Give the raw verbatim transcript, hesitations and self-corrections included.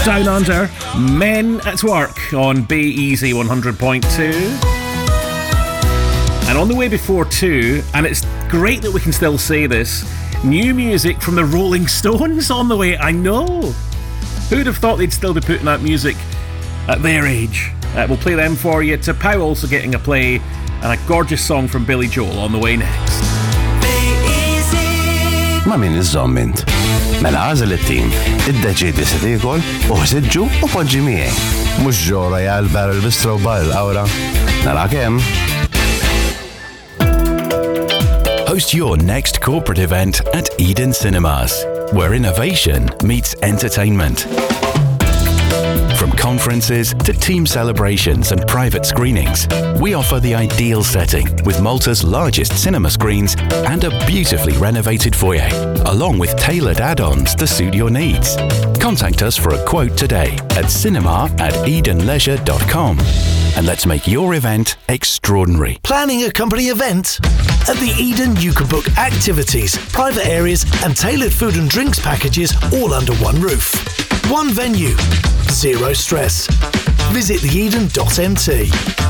Down Under, Men at Work on Bay Easy one hundred point two. And on the way before two, and it's great that we can still say this, new music from the Rolling Stones on the way. I know. Who'd have thought they'd still be putting out music at their age? Uh, we'll play them for you. T'Pau also getting a play, and a gorgeous song from Billy Joel on the way next. Ma min iż-żommint. Mela għażel it-tim, iddeċiedi se tiekol, uħsiġġu u poġġi miegħi. Mhux ġora jgħal barrel bistro barrel awra. Nara kemm. Host your next corporate event at Eden Cinemas, where innovation meets entertainment. From conferences to team celebrations and private screenings, we offer the ideal setting with Malta's largest cinema screens and a beautifully renovated foyer, along with tailored add-ons to suit your needs. Contact us for a quote today at cinema at edenleisure dot com and let's make your event extraordinary. Planning a company event? At the Eden, you can book activities, private areas and tailored food and drinks packages all under one roof. One venue, zero stress. Visit the eden dot m t.